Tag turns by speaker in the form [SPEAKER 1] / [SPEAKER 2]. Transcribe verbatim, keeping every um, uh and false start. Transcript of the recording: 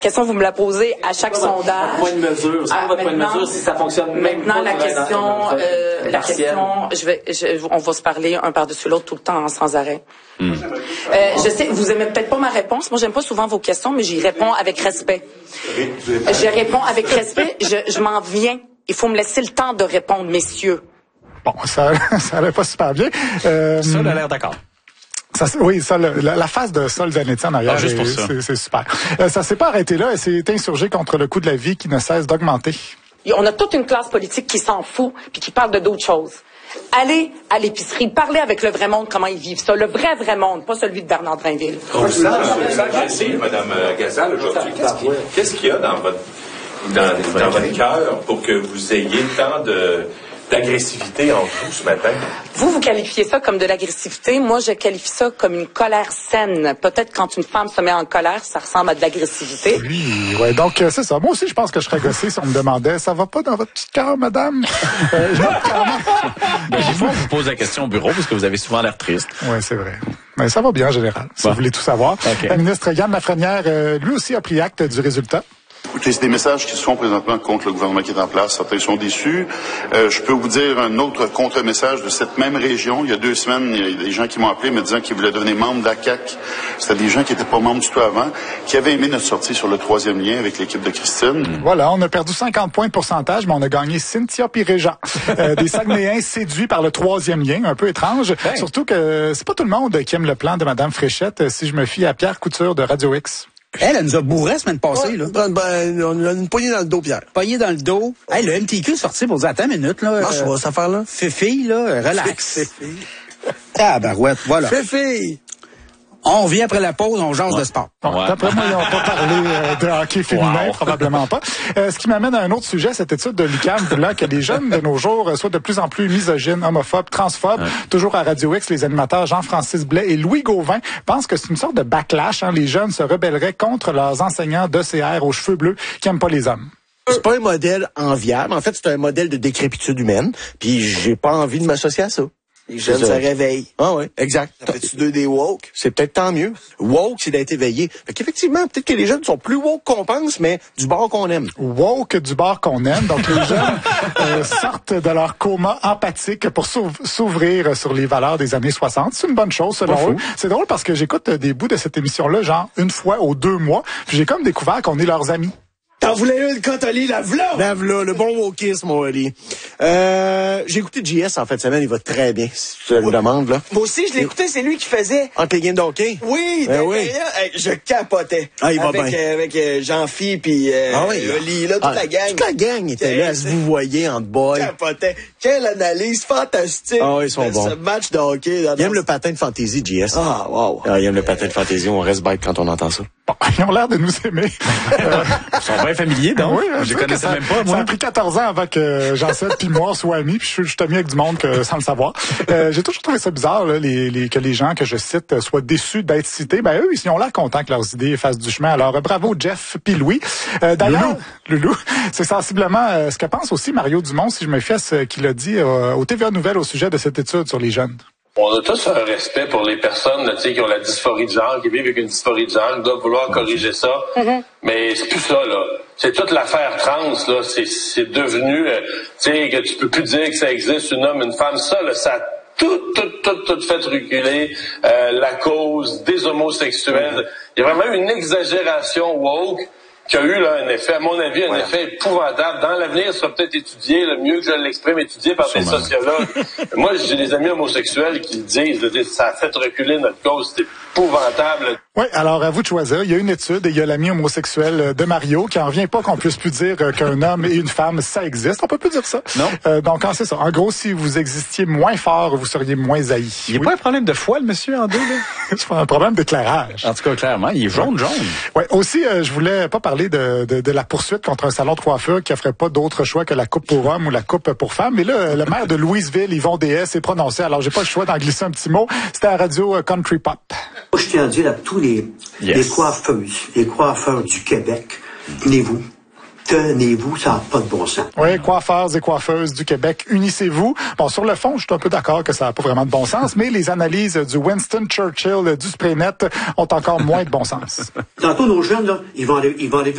[SPEAKER 1] question, vous me la posez à chaque
[SPEAKER 2] votre,
[SPEAKER 1] sondage.
[SPEAKER 2] Votre point de mesure, c'est
[SPEAKER 1] ah,
[SPEAKER 2] votre point de mesure si ça fonctionne même
[SPEAKER 1] Maintenant,
[SPEAKER 2] pas
[SPEAKER 1] la question,
[SPEAKER 2] dans, dans
[SPEAKER 1] euh, la question, je vais, je, on va se parler un par-dessus l'autre tout le temps, hein, sans arrêt. Mm. Euh, je sais, vous aimez peut-être pas ma réponse. Moi, j'aime pas souvent vos questions, mais j'y réponds avec respect. Je réponds avec respect. Je, je m'en viens. Il faut me laisser le temps de répondre, messieurs.
[SPEAKER 3] Bon, ça, ça allait pas super bien. Euh,
[SPEAKER 4] ça, a l'air d'accord.
[SPEAKER 3] Ça, oui, ça, le, la, la phase de Sol Zanetti en arrière,
[SPEAKER 4] ah, juste pour ça.
[SPEAKER 3] C'est, c'est super. Euh, ça s'est pas arrêté là, elle s'est insurgée contre le coût de la vie qui ne cesse d'augmenter.
[SPEAKER 1] On a toute une classe politique qui s'en fout puis qui parle de d'autres choses. Allez à l'épicerie, parlez avec le vrai monde comment ils vivent ça, le vrai vrai monde, pas celui de Bernard Drinville.
[SPEAKER 5] On vous sent agressif, Mme Gazal, aujourd'hui. Qu'est-ce qu'il, qu'est-ce qu'il y a dans votre dans, dans votre cœur pour que vous ayez tant de d'agressivité en vous ce matin?
[SPEAKER 1] Vous, vous qualifiez ça comme de l'agressivité. Moi, je qualifie ça comme une colère saine. Peut-être quand une femme se met en colère, ça ressemble à de l'agressivité.
[SPEAKER 3] Oui, ouais. Donc, euh, c'est ça. Moi aussi, je pense que je serais gossé si on me demandait « Ça va pas dans votre petit cœur, madame? » euh,
[SPEAKER 4] ben, Des fois, on vous pose la question au bureau parce que vous avez souvent l'air triste.
[SPEAKER 3] Oui, c'est vrai. Mais ça va bien en général, si bon. vous voulez tout savoir. Okay. La ministre Yann Lafrenière, euh, lui aussi, a pris acte du résultat.
[SPEAKER 6] Écoutez, c'est des messages qui se font présentement contre le gouvernement qui est en place. Certains sont déçus. Euh, je peux vous dire un autre contre-message de cette même région. Il y a deux semaines, il y a des gens qui m'ont appelé me disant qu'ils voulaient devenir membres de la C A Q. C'était des gens qui n'étaient pas membres du tout avant, qui avaient aimé notre sortie sur le troisième lien avec l'équipe de Christine.
[SPEAKER 3] Mmh. Voilà, on a perdu cinquante points de pourcentage, mais on a gagné Cynthia puis Régent. Euh, des Saguenayens séduits par le troisième lien, un peu étrange. Hey. Surtout que c'est pas tout le monde qui aime le plan de Mme Fréchette, si je me fie à Pierre Couture de Radio X.
[SPEAKER 7] Elle, elle nous a bourré la semaine passée, ouais, là.
[SPEAKER 8] Ben, ben, on a une poignée dans le dos, Pierre.
[SPEAKER 7] Poignée dans le dos. Hey, le M T Q est sorti pour dire, attends une minute, là.
[SPEAKER 8] Marche, euh, cette affaire-là.
[SPEAKER 7] Fifi, là, relax.
[SPEAKER 8] Fifi.
[SPEAKER 7] Ah, barouette, voilà.
[SPEAKER 8] Fifi.
[SPEAKER 7] On revient après la pause, on jase ouais. de sport.
[SPEAKER 3] Bon, ouais. D'après moi, ils n'ont pas parlé euh, de hockey féminin, wow. probablement pas. Euh, ce qui m'amène à un autre sujet, cette étude de l'U Q A M voulant que les jeunes de nos jours soient de plus en plus misogynes, homophobes, transphobes. Ouais. Toujours à Radio X, les animateurs Jean-Francis Blais et Louis Gauvin pensent que c'est une sorte de backlash. Hein. Les jeunes se rebelleraient contre leurs enseignants d'E C R aux cheveux bleus qui n'aiment pas les hommes.
[SPEAKER 8] C'est pas un modèle enviable. En fait, c'est un modèle de décrépitude humaine. Puis j'ai pas envie de m'associer à ça. Les jeunes se réveillent. Ah oui, exact. Ça fait-tu deux des woke? C'est peut-être tant mieux. Woke, c'est d'être éveillé. Fait qu'effectivement, peut-être que les jeunes sont plus woke qu'on pense, mais du bord qu'on aime.
[SPEAKER 3] Woke du bord qu'on aime. Donc, les jeunes euh, sortent de leur coma empathique pour s'ouvrir sur les valeurs des années soixante. C'est une bonne chose, selon eux. C'est drôle parce que j'écoute des bouts de cette émission-là, genre une fois aux deux mois. Puis j'ai comme découvert qu'on est leurs amis.
[SPEAKER 8] T'en voulais une quand Oli, lave-la! Lave-la, le bon wokisme, mon Oli. Euh, j'ai écouté J S en fin de semaine, il va très bien, si tu me demandes, là.
[SPEAKER 9] Moi aussi, je l'ai écouté, c'est lui qui faisait.
[SPEAKER 8] Entre les games de hockey?
[SPEAKER 9] Oui,
[SPEAKER 8] ben oui.
[SPEAKER 9] Hey, je capotais.
[SPEAKER 8] Ah, il va
[SPEAKER 9] avec,
[SPEAKER 8] bien.
[SPEAKER 9] Euh, avec euh, Jean-Phi puis euh, ah, oui. Oli, là, toute ah, la gang.
[SPEAKER 8] Toute la gang était là, à se vous voyez en boy.
[SPEAKER 9] Capotait. Quelle analyse fantastique.
[SPEAKER 8] Ah, ils sont bons.
[SPEAKER 9] Ce match de hockey.
[SPEAKER 8] Il aime le patin de fantaisie, J S.
[SPEAKER 9] Ah, wow.
[SPEAKER 8] Ah, il aime le patin de fantaisie, on reste bête quand on entend ça.
[SPEAKER 3] Bon, ils ont l'air de nous aimer.
[SPEAKER 4] euh, Ils sont bien familiers, donc. Oui, je les connaissais
[SPEAKER 3] ça,
[SPEAKER 4] même pas, moi.
[SPEAKER 3] Ça a pris quatorze ans avant que Jean-Seb puis moi soient amis, puis je suis ami avec du monde que, sans le savoir. Euh, j'ai toujours trouvé ça bizarre, là, les, les, que les gens que je cite soient déçus d'être cités. Ben eux, ils ont l'air contents que leurs idées fassent du chemin. Alors, bravo Jeff puis Louis. Euh, d'ailleurs, Loulou, Loulou c'est sensiblement euh, ce que pense aussi Mario Dumont, si je me fie à ce qu'il a dit euh, au T V A Nouvelles au sujet de cette étude sur les jeunes.
[SPEAKER 10] On a tous un respect pour les personnes là, qui ont la dysphorie de genre, qui vivent avec une dysphorie de genre, qui doivent vouloir corriger ça. Mm-hmm. Mais c'est plus ça, là. C'est toute l'affaire trans, là. C'est, c'est devenu, euh, tu sais, que tu peux plus dire que ça existe, un homme, une femme. Ça, là, ça a tout, tout, tout, tout fait reculer euh, la cause des homosexuels. Mm-hmm. Il y a vraiment eu une exagération woke qui a eu là, un effet, à mon avis, un ouais. effet épouvantable. Dans l'avenir, ça sera peut-être étudié, le mieux que je l'exprime, étudié par des sociologues. Moi, j'ai des amis homosexuels qui disent, ça a fait reculer notre cause, c'est épouvantable.
[SPEAKER 3] Oui, alors à vous de choisir. Il y a une étude et il y a l'ami homosexuel de Mario qui en revient pas qu'on puisse plus dire qu'un homme et une femme, ça existe. On peut plus dire ça.
[SPEAKER 4] Non.
[SPEAKER 3] Euh, donc, c'est ça. En gros, si vous existiez moins fort, vous seriez moins haï.
[SPEAKER 4] Il n'y a oui. pas un problème de foi, le monsieur, en deux, là?
[SPEAKER 3] C'est un problème d'éclairage.
[SPEAKER 4] En tout cas, clairement, il est jaune, jaune.
[SPEAKER 3] Oui, aussi, euh, je voulais pas parler de, de, de la poursuite contre un salon de coiffure qui offrait pas d'autre choix que la coupe pour hommes ou la coupe pour femmes. Mais là, le maire de Louisville, Yvon Déhay, s'est prononcé. Alors, j'ai pas le choix d'en glisser un petit mot. C'était à la radio uh, Country Pop.
[SPEAKER 11] Je tiens à dire à tous les, yes. les coiffeuses, les coiffeurs du Québec, tenez-vous. Tenez-vous, ça n'a pas de bon sens.
[SPEAKER 3] Oui, coiffeurs et coiffeuses du Québec, unissez-vous. Bon, sur le fond, je suis un peu d'accord que ça n'a pas vraiment de bon sens, mais les analyses du Winston Churchill du Spraynet ont encore moins de bon sens.
[SPEAKER 11] Tantôt, nos jeunes, là, ils vont aller, ils vont aller